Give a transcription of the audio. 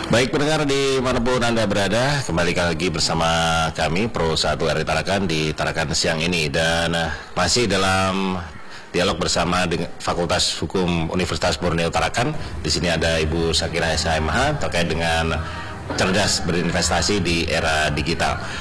Baik pendengar dimanapun Anda berada, kembali lagi bersama kami Pro 1 RI Tarakan di Tarakan siang ini. Dan masih dalam dialog bersama dengan Fakultas Hukum Universitas Borneo Tarakan. Di sini ada Ibu Shakira SHMH terkait dengan cerdas berinvestasi di era digital.